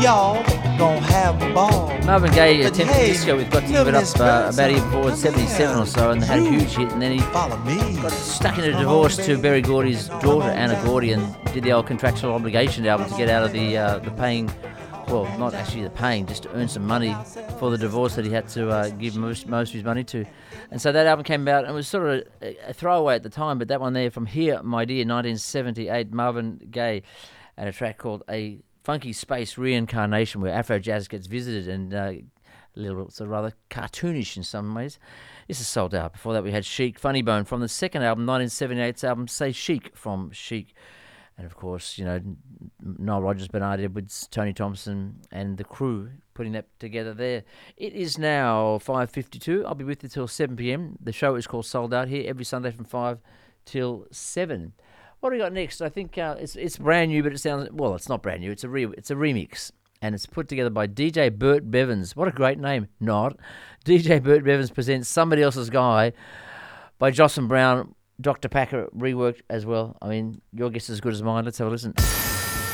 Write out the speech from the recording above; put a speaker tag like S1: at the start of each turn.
S1: Y'all gonna have a ball.
S2: Marvin Gaye
S1: But
S2: attempted
S1: hey,
S2: disco with Got to Give
S1: living
S2: It Up
S1: this best
S2: about a year before,
S1: life.
S2: 77 or so, and they had a huge hit, and then he
S1: Follow me.
S2: got stuck in a divorce to Berry Gordy's daughter, Anna Gordy, and did the old Contractual Obligation album to get out of the paying, well, not actually the paying, just to earn some money for the divorce that he had to give most of his money to. And so that album came out, and it was sort of a throwaway at the time, but that one there, From Here, My Dear, 1978, Marvin Gaye, and a track called A Funky Space Reincarnation, where Afro Jazz gets visited, and a little sort of rather cartoonish in some ways. This is sold out. Before that, we had Chic, Funny Bone from the second album, 1978's album, Say Chic, from Chic. And of course, you know, Nile Rodgers, Bernard Edwards, Tony Thompson, and the crew putting that together there. It is now 5:52. I'll be with you till 7 p.m. The show is called Sold Out, here every Sunday from 5 till 7. What do we got next? I think it's brand new, but it sounds, well, it's not brand new. It's a remix, and it's put together by DJ Burt Bevins. What a great name! Not DJ Burt Bevins presents Somebody Else's Guy by Jocelyn Brown. Dr. Packer reworked as well. I mean, your guess is as good as mine. Let's have a listen.